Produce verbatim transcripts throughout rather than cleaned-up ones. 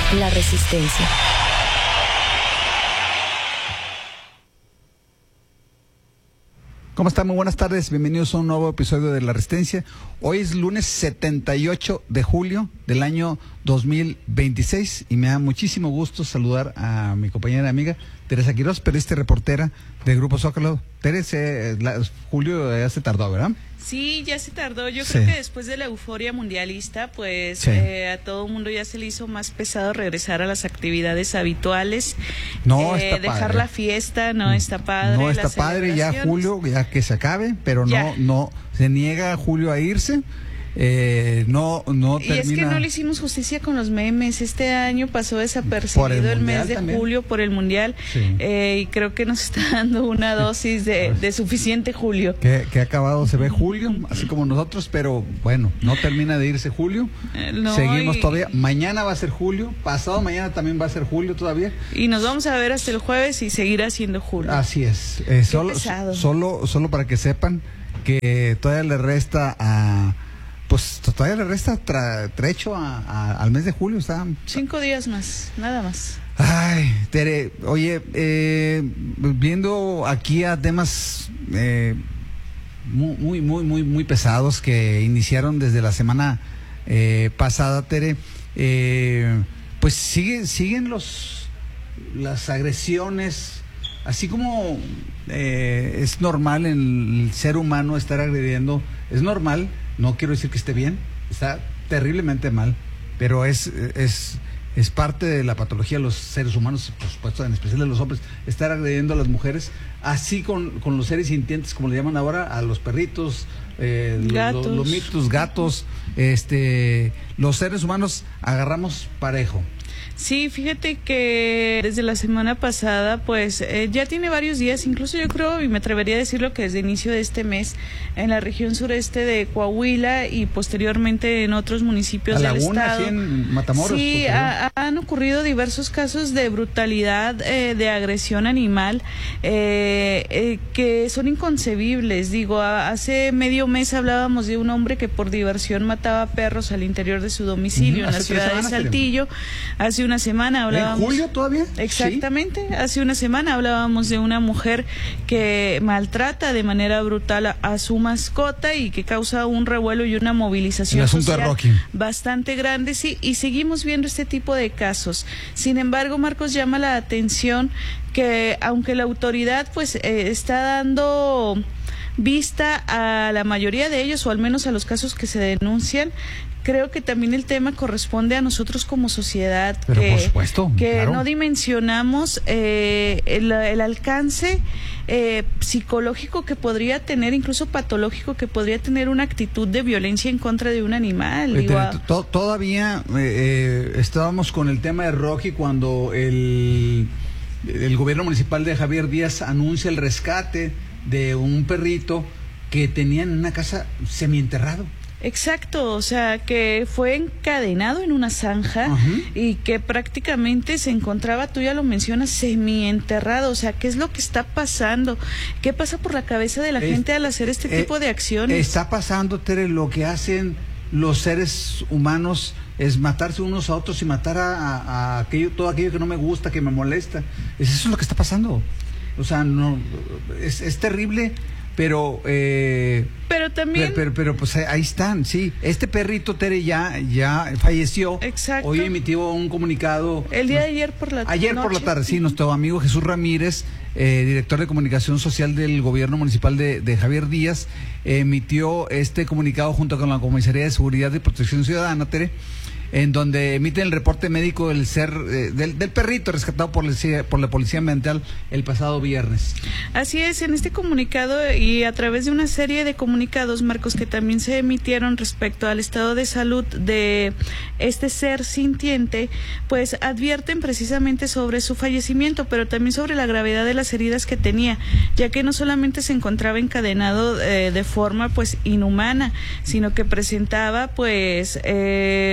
La Resistencia. ¿Cómo están? Muy buenas tardes, bienvenidos a un nuevo episodio de La Resistencia. Hoy es lunes setenta y ocho de julio del año dos mil veintiséis y me da muchísimo gusto saludar a mi compañera y amiga Teresa Quiroz, periodista y reportera del Grupo Zócalo. Teresa, eh, la, Julio ya se tardó, ¿verdad? Sí, ya se tardó. Yo Sí. creo que después de la euforia mundialista, pues Sí. eh, a todo el mundo ya se le hizo más pesado regresar a las actividades habituales. No, eh, está dejar padre. la fiesta, no está padre. No está las padre ya celebraciones. Julio, ya que se acabe, pero Ya. no, no, se niega Julio a irse, eh, no, no Y termina. es que no le hicimos justicia con los memes. Este año pasó Por desapercibido el el, Mundial mes de también. julio por el Mundial. Sí. eh, y creo que nos está dando una dosis de, de suficiente Julio. Que, que acabado se ve Julio, así como nosotros, pero bueno, no termina de irse Julio. Eh, no, Seguimos y- todavía. Mañana va a ser Julio, pasado mañana también va a ser Julio todavía. Y nos vamos a ver hasta el jueves y seguirá siendo Julio. Así es. Eh, solo, pesado. solo, solo para que sepan que todavía le resta a, pues todavía le resta tra- trecho a, a- al mes de julio. Está. Cinco días más, nada más. Ay, Tere, oye, eh, viendo aquí a temas eh, muy, muy, muy, muy, muy pesados que iniciaron desde la semana eh, pasada, Tere, eh, pues sigue, siguen los las agresiones, así como eh, es normal en el ser humano estar agrediendo, es normal, no quiero decir que esté bien, está terriblemente mal, pero es es es parte de la patología de los seres humanos, por supuesto, en especial de los hombres, estar agrediendo a las mujeres, así con, con los seres sintientes, como le llaman ahora, a los perritos, eh, Gatos. los lomitos, gatos, este, los seres humanos agarramos parejo. Sí, fíjate que desde la semana pasada, pues eh, ya tiene varios días, incluso yo creo, y me atrevería a decirlo, que desde inicio de este mes, en la región sureste de Coahuila y posteriormente en otros municipios A del Laguna, estado. sí, en Matamoros. Sí, ocurrió. ha- han ocurrido diversos casos de brutalidad, eh, de agresión animal, eh, eh, que son inconcebibles. Digo, a- hace medio mes hablábamos de un hombre que por diversión mataba perros al interior de su domicilio Ujú, en la hace ciudad tres de semanas, Saltillo. Hace una semana hablábamos... ¿En julio todavía? Exactamente, hace una semana hablábamos de una mujer que maltrata de manera brutal a, a su mascota y que causa un revuelo y una movilización El asunto de social Rocky. bastante grande, sí, y seguimos viendo este tipo de casos. Sin embargo, Marcos, llama la atención que aunque la autoridad pues eh, está dando vista a la mayoría de ellos, o al menos a los casos que se denuncian, creo que también el tema corresponde a nosotros como sociedad, Pero que, por supuesto, que claro. no dimensionamos eh, el, el alcance eh, psicológico que podría tener, incluso patológico que podría tener una actitud de violencia en contra de un animal. Oye, Digo, Tere, to- todavía eh, eh, estábamos con el tema de Rocky cuando el, el gobierno municipal de Javier Díaz anuncia el rescate de un perrito que tenía en una casa semienterrado. Exacto, o sea, que fue encadenado en una zanja. Ajá. Y que prácticamente se encontraba, tú ya lo mencionas, semienterrado. O sea, ¿qué es lo que está pasando? ¿Qué pasa por la cabeza de la Es- gente al hacer este eh, tipo de acciones? Está pasando, Tere, lo que hacen los seres humanos es matarse unos a otros y matar a, a- a aquello, todo aquello que no me gusta, que me molesta. Es eso es lo que está pasando. O sea, no, es, es terrible, pero... Eh, Pero también... Pero, pero, pero, pues ahí están, sí. Este perrito, Tere, ya, ya falleció. Exacto. Hoy emitió un comunicado. El día de ayer por la Ayer por la noche. tarde, sí, nuestro amigo Jesús Ramírez, eh, director de comunicación social del gobierno municipal de, de Javier Díaz, eh, emitió este comunicado junto con la Comisaría de Seguridad y Protección Ciudadana, Tere, en donde emiten el reporte médico del ser eh, del, del perrito rescatado por, la- por la Policía Ambiental el pasado viernes. Así es, en este comunicado y a través de una serie de comunicados, Marcos, que también se emitieron respecto al estado de salud de este ser sintiente, pues advierten precisamente sobre su fallecimiento, pero también sobre la gravedad de las heridas que tenía, ya que no solamente se encontraba encadenado eh, de forma pues inhumana, sino que presentaba pues eh, una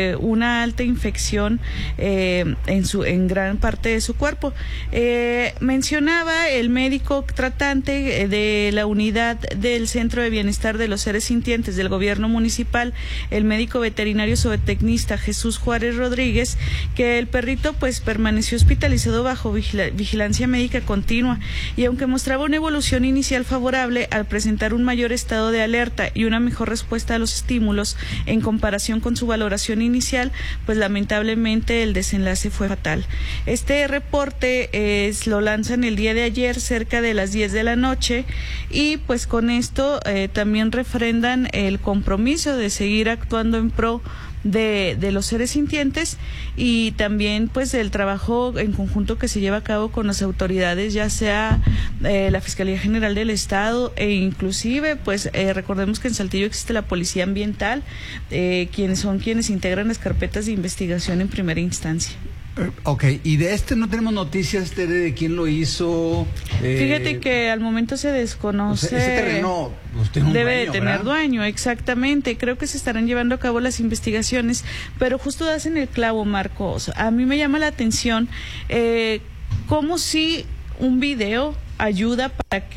una alta infección eh, en su en gran parte de su cuerpo. Eh, mencionaba el médico tratante de la unidad del Centro de Bienestar de los Seres Sintientes del gobierno municipal, el médico veterinario zootecnista Jesús Juárez Rodríguez, que el perrito pues permaneció hospitalizado bajo vigila- vigilancia médica continua, y aunque mostraba una evolución inicial favorable, al presentar un mayor estado de alerta y una mejor respuesta a los estímulos en comparación con su valoración inicial, pues lamentablemente el desenlace fue fatal. Este reporte es, lo lanzan el día de ayer cerca de las diez de la noche, y pues con esto eh, también refrendan el compromiso de seguir actuando en pro De, de los seres sintientes, y también pues del trabajo en conjunto que se lleva a cabo con las autoridades, ya sea eh, la Fiscalía General del Estado, e inclusive pues eh, recordemos que en Saltillo existe la Policía Ambiental, eh, quienes son quienes integran las carpetas de investigación en primera instancia. Ok, y de este no tenemos noticias, Tere, de quién lo hizo. Eh, Fíjate que al momento se desconoce. O sea, ese terreno pues, tiene un debe dueño, de tener ¿verdad? dueño, exactamente. Creo que se estarán llevando a cabo las investigaciones, pero justo das en el clavo, Marcos. A mí me llama la atención eh, cómo si un video ayuda para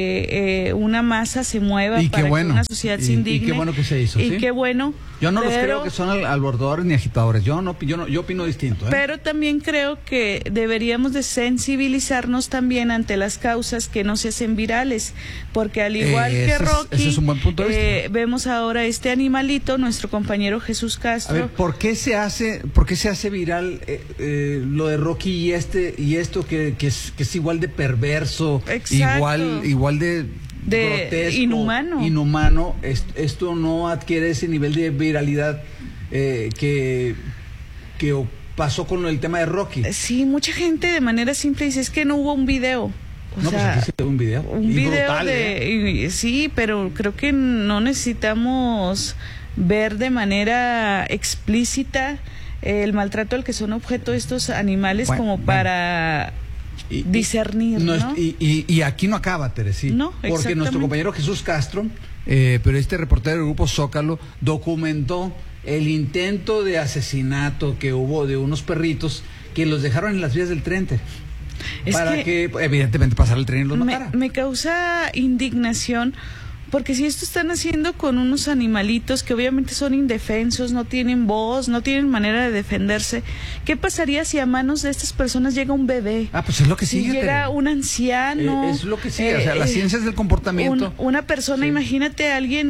que eh, una masa se mueva, y para qué bueno, que una sociedad y, se indigne. y qué bueno que se hizo, y ¿sí? qué bueno. Yo no pero, los creo que son al- alborotadores ni agitadores. Yo no, yo no, yo opino distinto. ¿eh? Pero también creo que deberíamos de sensibilizarnos también ante las causas que no se hacen virales, porque al igual Eh, que ese es- Rocky, ese es un buen punto de eh, vista. vemos ahora este animalito, nuestro compañero Jesús A Castro. ver, ¿por qué se hace, por qué se hace viral eh, eh, lo de Rocky y este y esto que, que, es, que es igual de perverso, Exacto. igual igual de, De grotesco, inhumano. inhumano? Es- esto no adquiere ese nivel de viralidad eh, que que o- pasó con el tema de Rocky. Sí, mucha gente de manera simple dice, es que no hubo un video. O no, sea, pues aquí se ve un video. un y video brutal, de ¿eh? y- sí, pero creo que no necesitamos ver de manera explícita el maltrato al que son objeto estos animales, Bueno, como bueno. para Y- y- discernir, no es- ¿no? y, y- y aquí no acaba, Teresí. No, porque exactamente. nuestro compañero Jesús Castro, eh, pero este reportero del grupo Zócalo, documentó el intento de asesinato que hubo de unos perritos que los dejaron en las vías del tren, Tere, Es para que que, evidentemente, pasara el tren y los me, matara. me causa indignación, porque si esto están haciendo con unos animalitos que obviamente son indefensos, no tienen voz, no tienen manera de defenderse, ¿qué pasaría si a manos de estas personas llega un bebé? Ah, pues es lo que Si sigue, llega Tere. un anciano. Eh, es lo que sigue, o sea, eh, las ciencias del comportamiento. un- una persona, Sí. imagínate a alguien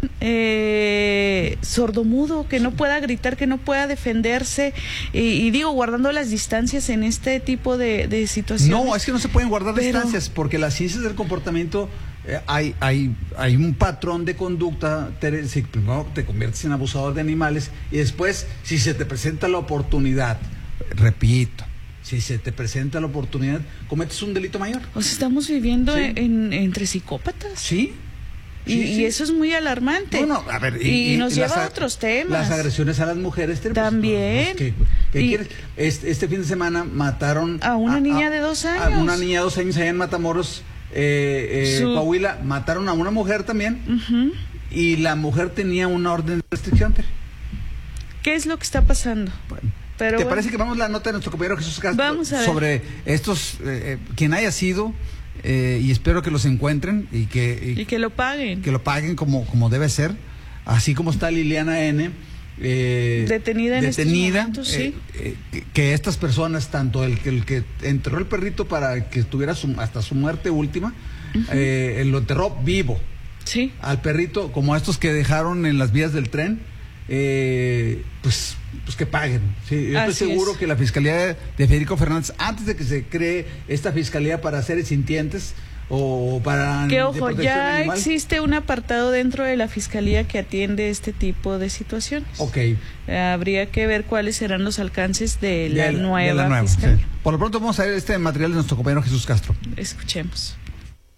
eh, sordomudo, que no pueda gritar, que no pueda defenderse, y, y digo, guardando las distancias en este tipo de, de situaciones. No, es que no se pueden guardar Pero- distancias, porque las ciencias del comportamiento eh, hay, hay, hay un patrón de conducta, Tere. Si primero te conviertes en abusador de animales y después, si se te presenta la oportunidad, repito, si se te presenta la oportunidad, cometes un delito mayor. O sea, estamos viviendo Sí. en, entre psicópatas. ¿Sí? Y, Sí, y sí. eso es muy alarmante. Bueno, a ver, y, nos las lleva a a- otros temas. Las agresiones a las mujeres, Tere, pues, También. pues, ¿qué, qué Y- quieres? Este, este fin de semana mataron A una niña de dos A años. una niña de dos años allá en Matamoros, eh, eh, Su- Coahuila. Mataron a una mujer también, Ujú. y la mujer tenía una orden de restricción, Tere. ¿Qué es lo que está pasando? Bueno, Pero ¿te bueno. parece que vamos a la nota de nuestro compañero Jesús Castro Vamos a ver. sobre estos, eh, eh, quien haya sido, eh, y espero que los encuentren y que, y Y que lo paguen. que lo paguen como, como debe ser, así como está Liliana N. eh, Detenida en estos detenida, momentos, sí. eh, eh, que, que estas personas, tanto el que el que enterró el perrito para que estuviera su- hasta su muerte última, eh, lo enterró vivo Sí. al perrito, como a estos que dejaron en las vías del tren, eh, pues pues que paguen. Sí, yo Así estoy seguro es. que la Fiscalía de Federico Fernández, antes de que se cree esta Fiscalía para seres sintientes o para Que de ojo, protección ya animal. existe un apartado dentro de la Fiscalía que atiende este tipo de situaciones. Ok. Eh, habría que ver cuáles serán los alcances de la, De de nueva la nueva, Fiscalía. sí. Por lo pronto vamos a ver este material de nuestro compañero Jesús Castro. Escuchemos.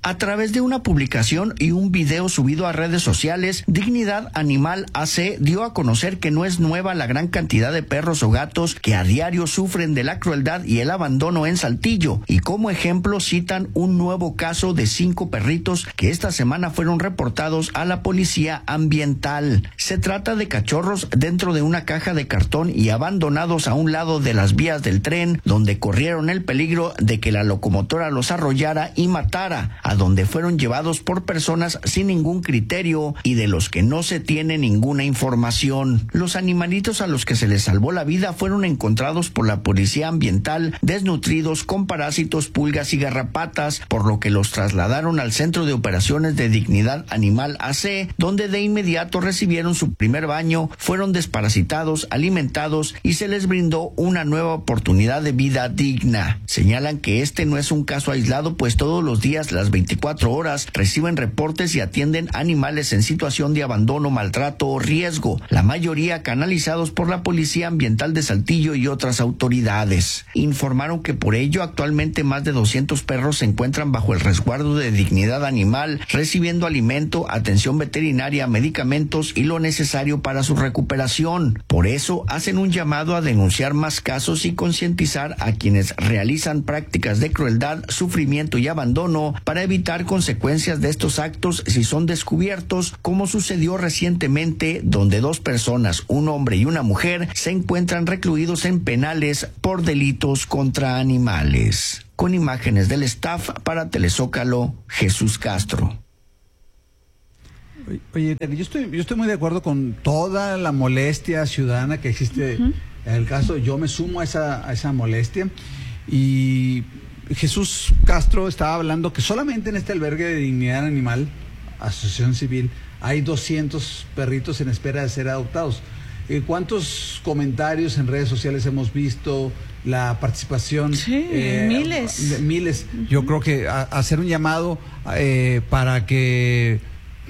A través de una publicación y un video subido a redes sociales, Dignidad Animal A C dio a conocer que no es nueva la gran cantidad de perros o gatos que a diario sufren de la crueldad y el abandono en Saltillo, y como ejemplo citan un nuevo caso de cinco perritos que esta semana fueron reportados a la policía ambiental. Se trata de cachorros dentro de una caja de cartón y abandonados a un lado de las vías del tren, donde corrieron el peligro de que la locomotora los arrollara y matara, a donde fueron llevados por personas sin ningún criterio y de los que no se tiene ninguna información. Los animalitos a los que se les salvó la vida fueron encontrados por la policía ambiental desnutridos con parásitos, pulgas y garrapatas, por lo que los trasladaron al Centro de Operaciones de Dignidad Animal A C, donde de inmediato recibieron su primer baño, fueron desparasitados, alimentados y se les brindó una nueva oportunidad de vida digna. Señalan que este no es un caso aislado, pues todos los días, las veinticuatro horas, reciben reportes y atienden animales en situación de abandono, maltrato o riesgo, la mayoría canalizados por la Policía Ambiental de Saltillo y otras autoridades. Informaron que por ello actualmente más de doscientos perros se encuentran bajo el resguardo de Dignidad Animal, recibiendo alimento, atención veterinaria, medicamentos y lo necesario para su recuperación. Por eso hacen un llamado a denunciar más casos y concientizar a quienes realizan prácticas de crueldad, sufrimiento y abandono para evitar consecuencias de estos actos si son descubiertos, como sucedió recientemente, donde dos personas, un hombre y una mujer, se encuentran recluidos en penales por delitos contra animales. Con imágenes del staff para Telezócalo, Jesús Castro. Oye, yo estoy, yo estoy muy de acuerdo con toda la molestia ciudadana que existe. Uh-huh. En el caso, yo me sumo a esa, a esa molestia. Y Jesús Castro estaba hablando que solamente en este albergue de Dignidad Animal, Asociación Civil, hay doscientos perritos en espera de ser adoptados. Eh, ¿Cuántos comentarios en redes sociales hemos visto? La participación. Sí, eh, miles. De, miles. Uh-huh. Yo creo que a, a hacer un llamado eh, para que,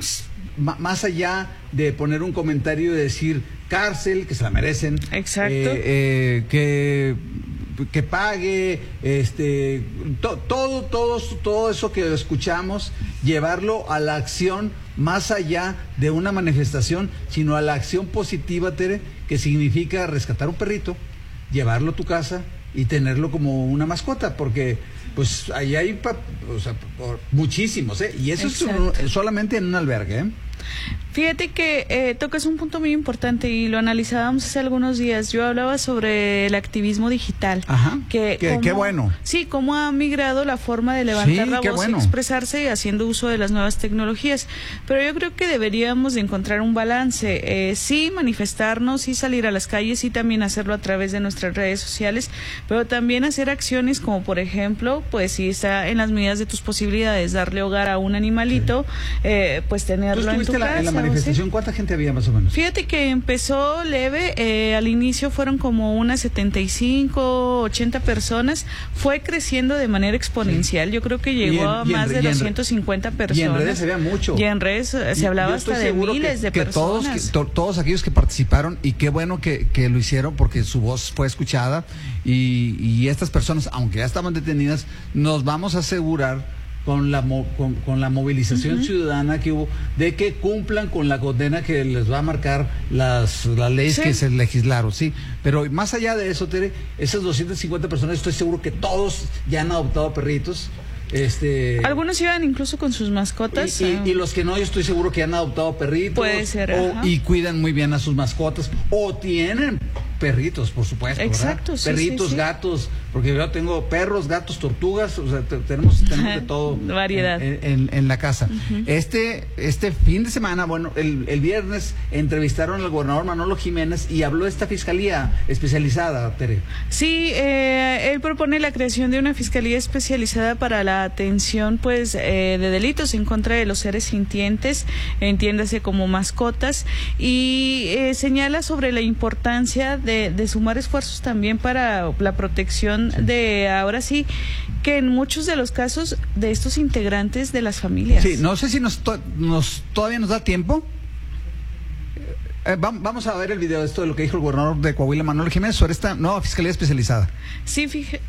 más allá de poner un comentario y decir cárcel, que se la merecen. Exacto. Eh, eh, que que pague, este, to, todo, todo, todo eso que escuchamos, llevarlo a la acción más allá de una manifestación, sino a la acción positiva, Tere, que significa rescatar un perrito, llevarlo a tu casa y tenerlo como una mascota, porque pues ahí hay pa, o sea, muchísimos, ¿eh? Y eso Exacto. es un, solamente en un albergue, ¿eh? Fíjate que eh, tocas un punto muy importante y lo analizábamos hace algunos días. Yo hablaba sobre el activismo digital. Ajá, que, que, cómo, qué bueno. Sí, cómo ha migrado la forma de levantar sí, la voz bueno. y expresarse haciendo uso de las nuevas tecnologías. Pero yo creo que deberíamos de encontrar un balance. Eh, sí, manifestarnos, sí salir a las calles, sí también hacerlo a través de nuestras redes sociales, pero también hacer acciones como, por ejemplo, pues si está en las medidas de tus posibilidades, darle hogar a un animalito, sí. eh, pues tenerlo en tu la, casa. En la manifestación, ¿sí? ¿Cuánta gente había más o menos? Fíjate que empezó leve, eh, al inicio fueron como unas setenta y cinco, ochenta personas, fue creciendo de manera exponencial, sí. Yo creo que llegó en, a más en, de doscientos cincuenta personas. Y en redes se veía mucho. Y en redes se y, hablaba hasta de miles que, de que personas. Todos, que, to, todos aquellos que participaron, y qué bueno que, que lo hicieron porque su voz fue escuchada, y, y estas personas, aunque ya estaban detenidas, nos vamos a asegurar con la con, con la movilización uh-huh. ciudadana que hubo, de que cumplan con la condena que les va a marcar las, las leyes sí. que se legislaron, sí. Pero más allá de eso, Tere, esas doscientas cincuenta personas, estoy seguro que todos ya han adoptado perritos. Este, algunos iban incluso con sus mascotas. Y, y, y los que no, yo estoy seguro que han adoptado perritos. Puede ser. O, y cuidan muy bien a sus mascotas. O tienen perritos, por supuesto. Exacto, ¿verdad? sí, Perritos, sí, sí. gatos, porque yo tengo perros, gatos, tortugas, o sea, te, tenemos, tenemos de todo. Variedad. En, en, en la casa. Uh-huh. Este este fin de semana, bueno, el, el viernes entrevistaron al gobernador Manolo Jiménez y habló de esta fiscalía especializada, Tere. Sí, eh, él propone la creación de una fiscalía especializada para la atención, pues, eh, de delitos en contra de los seres sintientes, entiéndase como mascotas, y eh, señala sobre la importancia de, de sumar esfuerzos también para la protección sí. de, ahora sí, que en muchos de los casos de estos integrantes de las familias. Sí, no sé si nos, to nos todavía nos da tiempo. Eh, vamos a ver el video de esto de lo que dijo el gobernador de Coahuila, Manolo Jiménez, sobre esta nueva fiscalía especializada. Sí, fíjate,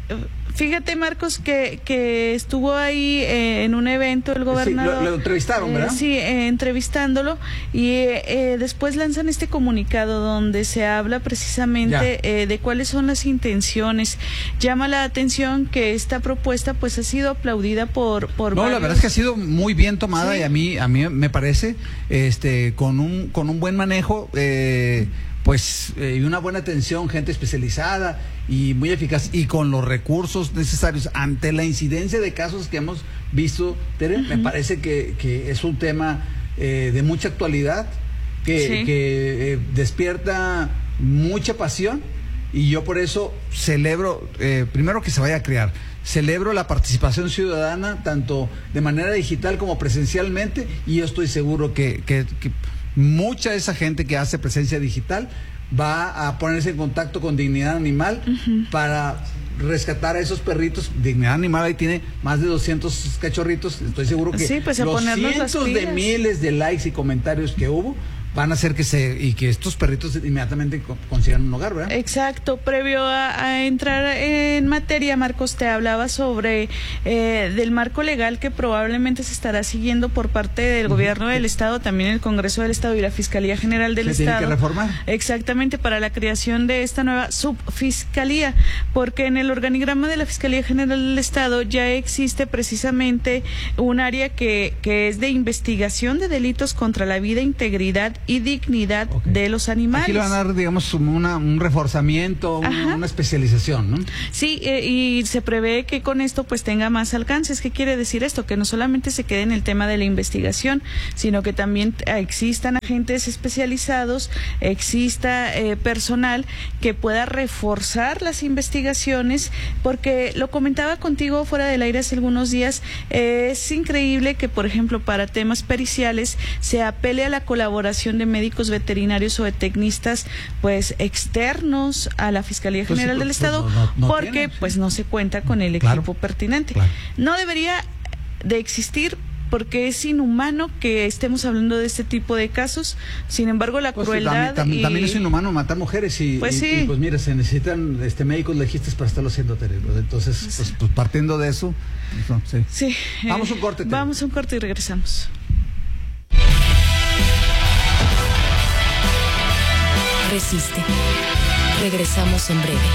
Fíjate, Marcos, que, que estuvo ahí eh, en un evento el gobernador. Sí, lo, lo entrevistaron, ¿verdad? Eh, sí, eh, entrevistándolo, y eh, después lanzan este comunicado donde se habla precisamente eh, de cuáles son las intenciones. Llama la atención que esta propuesta pues ha sido aplaudida por por No, varios... la verdad es que ha sido muy bien tomada, sí. y a mí a mí me parece este con un con un buen manejo, eh, pues eh, y una buena atención, gente especializada y muy eficaz, y con los recursos necesarios ante la incidencia de casos que hemos visto, Tere. Uh-huh. Me parece que, que es un tema eh, de mucha actualidad, que, sí. que eh, despierta mucha pasión, y yo por eso celebro, eh, primero que se vaya a crear, celebro la participación ciudadana, tanto de manera digital como presencialmente, y yo estoy seguro que, que, que mucha de esa gente que hace presencia digital va a ponerse en contacto con Dignidad Animal, uh-huh, para rescatar a esos perritos. Dignidad Animal ahí tiene más de doscientos cachorritos. Estoy seguro que sí, pues los cientos de miles de likes y comentarios que hubo van a hacer que se y que estos perritos inmediatamente consigan un hogar, ¿verdad? Exacto. Previo a, a entrar en materia, Marcos, te hablaba sobre eh, del marco legal que probablemente se estará siguiendo por parte del uh-huh. gobierno del Estado, también el Congreso del Estado y la Fiscalía General del se Estado. Tiene que reformar. Exactamente, para la creación de esta nueva subfiscalía, porque en el organigrama de la Fiscalía General del Estado ya existe precisamente un área que, que es de investigación de delitos contra la vida, integridad y dignidad okay. de los animales. Aquí le van a dar, digamos, una, un reforzamiento, una, una especialización, ¿no? Sí, eh, y se prevé que con esto pues tenga más alcances. ¿Qué quiere decir esto? Que no solamente se quede en el tema de la investigación, sino que también existan agentes especializados, exista eh, personal que pueda reforzar las investigaciones, porque lo comentaba contigo fuera del aire hace algunos días, eh, es increíble que, por ejemplo, para temas periciales se apele a la colaboración de médicos veterinarios o de tecnistas pues externos a la Fiscalía General pues, sí, pues, del Estado, no, no, no porque tiene, sí. pues no se cuenta con el claro, equipo pertinente. Claro. No debería de existir, porque es inhumano que estemos hablando de este tipo de casos. Sin embargo, la pues crueldad... También, y... también es inhumano matar mujeres y pues, y, sí. y, pues mira, se necesitan este médicos legistas para estarlo haciendo, Tere. Entonces, sí. pues, pues partiendo de eso... No, sí. Sí. Vamos a un corte, Tere. Vamos a un corte y regresamos. Resiste. Regresamos en breve.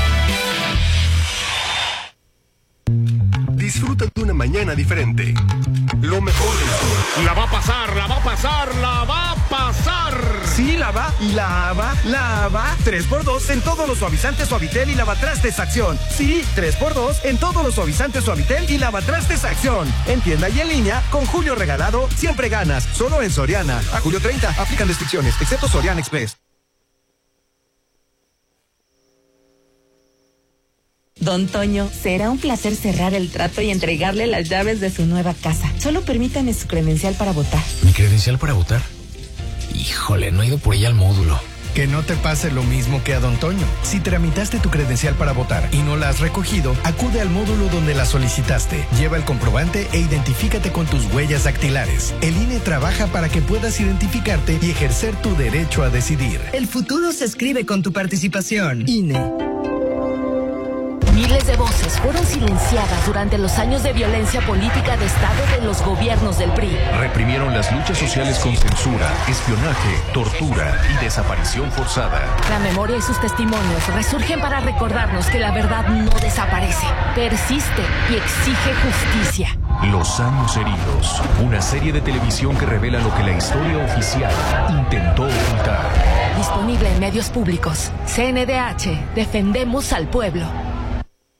Disfruta de una mañana diferente. Lo mejor es... La va a pasar, la va a pasar, la va a pasar. Sí, la va, la va, la va. tres por dos en todos los suavizantes Suavitel y lavatrastes Acción. Sí, tres por dos en todos los suavizantes Suavitel y lavatrastes Acción. En tienda y en línea, con Julio Regalado, siempre ganas. Solo en Soriana. A julio treinta, aplican restricciones, excepto Soriana Express. Don Toño, será un placer cerrar el trato y entregarle las llaves de su nueva casa. Solo permítame su credencial para votar. ¿Mi credencial para votar? Híjole, no he ido por ella al módulo. Que no te pase lo mismo que a Don Toño. Si tramitaste tu credencial para votar y no la has recogido, acude al módulo donde la solicitaste. Lleva el comprobante e identifícate con tus huellas dactilares. El I N E trabaja para que puedas identificarte y ejercer tu derecho a decidir. El futuro se escribe con tu participación. I N E. Miles de voces fueron silenciadas durante los años de violencia política de Estado de los gobiernos del P R I. Reprimieron las luchas sociales con censura, espionaje, tortura y desaparición forzada. La memoria y sus testimonios resurgen para recordarnos que la verdad no desaparece, persiste y exige justicia. Los años heridos, una serie de televisión que revela lo que la historia oficial intentó ocultar. Disponible en medios públicos. C N D H, defendemos al pueblo.